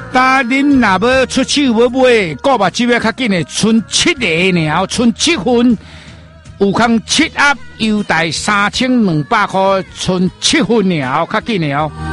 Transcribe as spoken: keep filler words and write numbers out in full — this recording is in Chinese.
但恁若要出手要买，购目睭要较紧的，剩七个尔，剩七分，有空七盒优待三千两百块，剩七分尔，较紧的哦。